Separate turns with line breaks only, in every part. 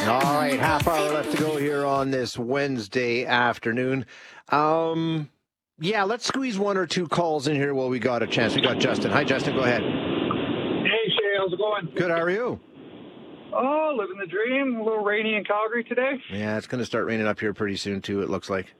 All right, half hour left to go here on this Wednesday afternoon. Let's squeeze one or two calls in here while we got a chance. We got Justin. Hi, Justin. Go ahead.
Hey, Shay, how's it going?
Good. How are you?
Oh, living the dream. A little rainy in Calgary today.
Yeah, it's going to start raining up here pretty soon, too, it looks like.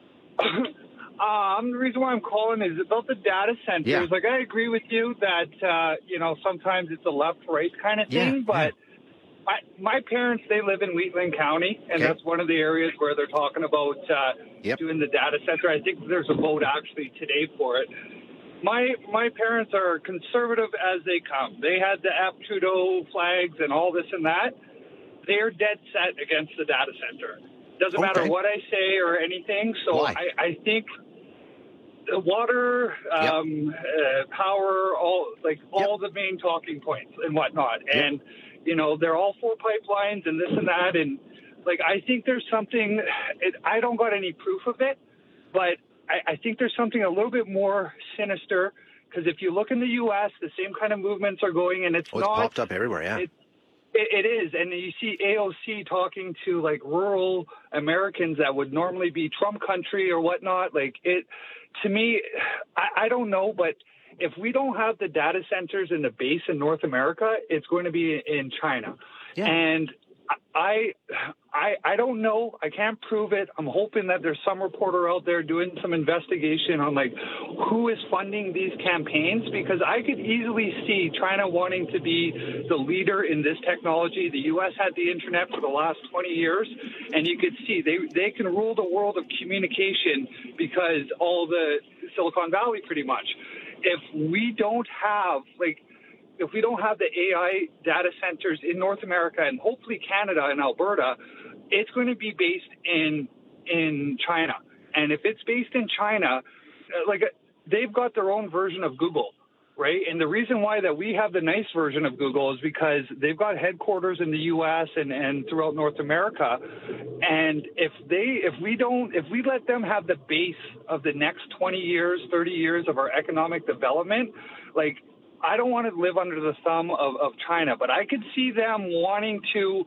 The reason why I'm calling is about the data centers.
Yeah.
Like, I agree with you that, sometimes it's a left-right kind of thing, but my parents, they live in Wheatland County, and that's one of the areas where they're talking about doing the data center. I think there's a vote actually today for it. My parents are conservative as they come. They had the F. Trudeau flags and all this and that. They're dead set against the data center. Doesn't matter what I say or anything. So I think the water, power, all the main talking points and whatnot. Yep. And, they're all four pipelines and this and that. And, I think there's something, I don't got any proof of it, but I think there's something a little bit more sinister, because if you look in the U.S., the same kind of movements are going, and it's
popped up everywhere,
It is, and you see AOC talking to rural Americans that would normally be Trump country or whatnot. To me, I don't know, but if we don't have the data centers in the base in North America, it's going to be in China. Yeah. And I don't know. I can't prove it. I'm hoping that there's some reporter out there doing some investigation on who is funding these campaigns, because I could easily see China wanting to be the leader in this technology. The U.S. had the internet for the last 20 years, and you could see they can rule the world of communication because all the Silicon Valley pretty much. If we don't have the AI data centers in North America and hopefully Canada and Alberta, it's going to be based in China. And if it's based in China, they've got their own version of Google, right? And the reason why that we have the nice version of Google is because they've got headquarters in the U.S. and throughout North America. And if we let them have the base of the next 20 years, 30 years of our economic development, I don't want to live under the thumb of China, but I could see them wanting to,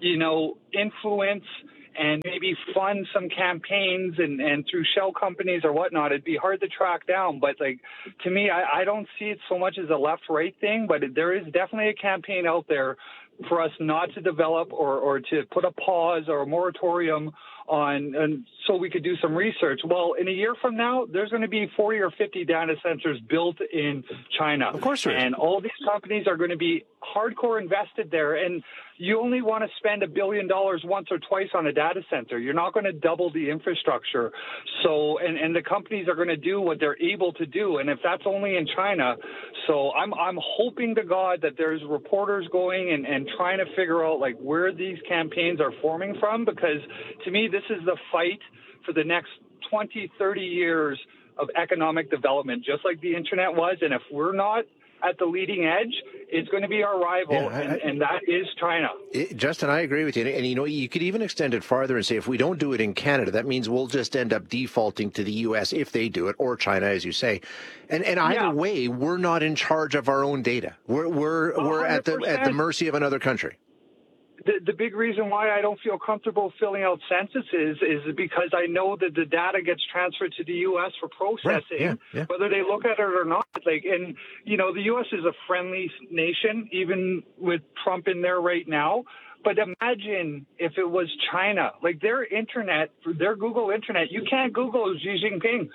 influence and maybe fund some campaigns and through shell companies or whatnot. It'd be hard to track down. But to me, I don't see it so much as a left-right thing, but there is definitely a campaign out there for us not to develop or to put a pause or a moratorium on, and so we could do some research. Well, in a year from now, there's going to be 40 or 50 data centers built in China.
Of course there is.
And all these companies are going to be hardcore invested there. And you only want to spend $1 billion once or twice on a data center. You're not going to double the infrastructure. So, and the companies are going to do what they're able to do. And if that's only in China, so I'm hoping to God that there's reporters going and trying to figure out where these campaigns are forming from, because to me, this is the fight for the next 20, 30 years of economic development, just like the internet was. And if we're not at the leading edge, it's going to be our rival, and that is China.
Justin, I agree with you. And, you could even extend it farther and say if we don't do it in Canada, that means we'll just end up defaulting to the U.S. if they do it, or China, as you say. And either way, we're not in charge of our own data. We're at the mercy of another country.
The big reason why I don't feel comfortable filling out censuses is because I know that the data gets transferred to the U.S. for processing, whether they look at it or not. The U.S. is a friendly nation, even with Trump in there right now. But imagine if it was China, their internet, their Google internet, you can't Google Xi Jinping.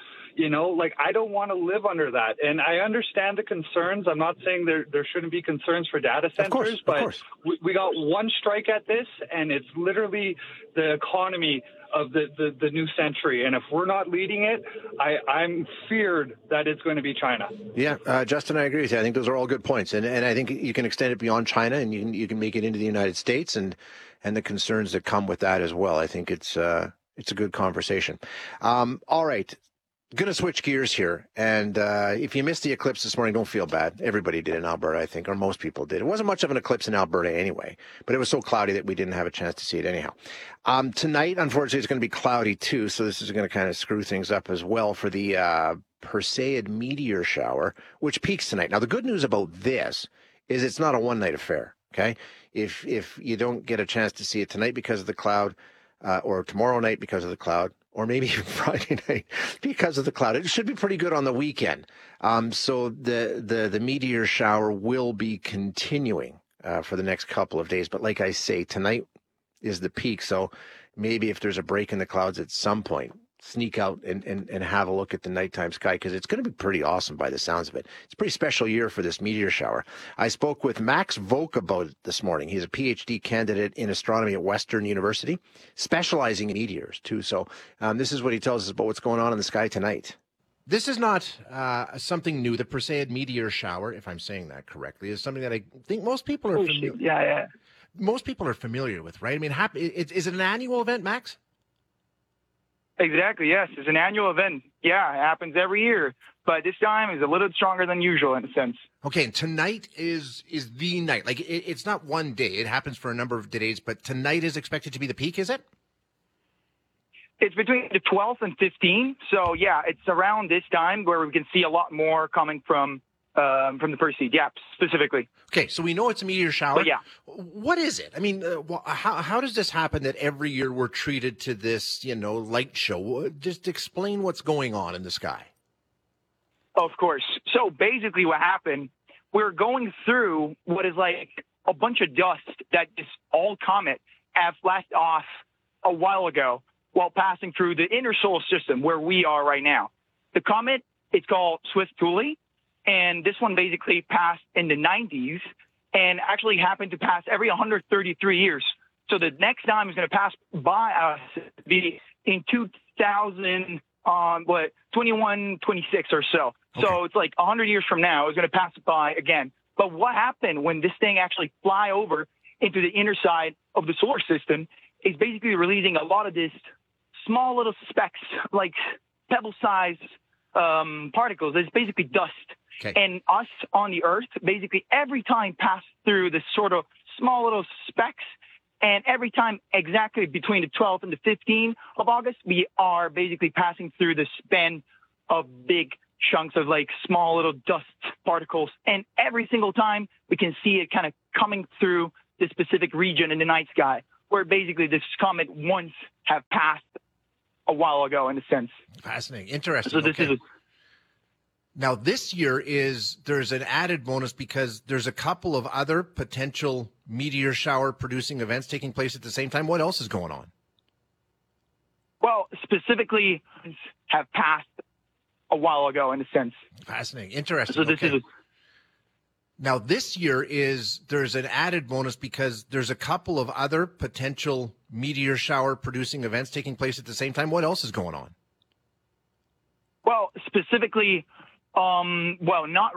I don't want to live under that. And I understand the concerns. I'm not saying there shouldn't be concerns for data centers, but we got one strike at this, and it's literally the economy of the new century. And if we're not leading it, I'm feared that it's going to be China.
Yeah, Justin, I agree with you. I think those are all good points. And I think you can extend it beyond China, and you can make it into the United States and the concerns that come with that as well. I think it's a good conversation. All right. Going to switch gears here, and if you missed the eclipse this morning, don't feel bad. Everybody did in Alberta, I think, or most people did. It wasn't much of an eclipse in Alberta anyway, but it was so cloudy that we didn't have a chance to see it anyhow. Tonight, unfortunately, it's going to be cloudy too, so this is going to kind of screw things up as well for the Perseid meteor shower, which peaks tonight. Now, the good news about this is it's not a one-night affair, okay? if you don't get a chance to see it tonight because of the cloud, or tomorrow night because of the cloud, or maybe even Friday night because of the cloud, it should be pretty good on the weekend. So the meteor shower will be continuing for the next couple of days. But like I say, tonight is the peak. So maybe if there's a break in the clouds at some point, sneak out and have a look at the nighttime sky, because it's going to be pretty awesome by the sounds of it. It's a pretty special year for this meteor shower. I spoke with Max Voke about it this morning. He's a PhD candidate in astronomy at Western University, specializing in meteors too. So this is what he tells us about what's going on in the sky tonight. This is not something new. The Perseid meteor shower, if I'm saying that correctly, is something that I think most people are familiar.
Yeah.
Most people are familiar with, right? I mean, is it an annual event, Max?
Exactly, yes. It's an annual event. Yeah, it happens every year. But this time is a little stronger than usual in a sense.
Okay, and tonight is the night. Like, it's not one day. It happens for a number of days, but tonight is expected to be the peak, is it?
It's between the 12th and 15th. So, yeah, it's around this time where we can see a lot more coming from the Perseid, yeah, specifically.
Okay, so we know it's a meteor shower.
But yeah.
What is it? I mean, how does this happen that every year we're treated to this, light show? Just explain what's going on in the sky.
Of course. So basically what happened, we're going through what is like a bunch of dust that this all comet have left off a while ago while passing through the inner solar system where we are right now. The comet, it's called Swift-Thule. And this one basically passed in the 90s and actually happened to pass every 133 years. So the next time it's going to pass by us be in 21, 26 or so. Okay. So it's like 100 years from now, it's going to pass by again. But what happened when this thing actually fly over into the inner side of the solar system is basically releasing a lot of this small little specks, like pebble-sized particles. It's basically dust. Okay. And us on the Earth, basically every time pass through this sort of small little specks, and every time exactly between the 12th and the 15th of August, we are basically passing through the span of big chunks of like small little dust particles. And every single time we can see it kind of coming through this specific region in the night sky, where basically this comet once have passed a while ago in a sense.
Fascinating. Interesting.
So this is
Now, this year there's an added bonus because there's a couple of other potential meteor shower producing events taking place at the same time. What else is going on?
Well, specifically have passed a while ago in a sense.
Fascinating. Interesting.
So this is
Now, this year there's an added bonus because there's a couple of other potential meteor shower producing events taking place at the same time. What else is going on?
Well, specifically, not